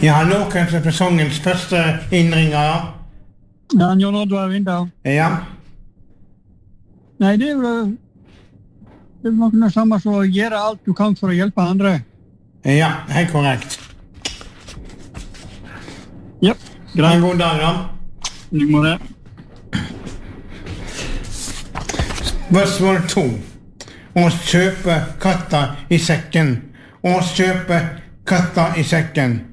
Ja, hallo, kanskje sesongens første innringer. Ja, Jon Oddvar Vinter. Ja. Nei, det er jo noe det samme som å gjøre alt du kan for å hjelpe andre. Ja, helt korrekt. Ja, Ha greit. en god dag, da. Nå må det. Spørsmål 2. Å kjøpe katta i sekken. Å kjøpe katta i sekken.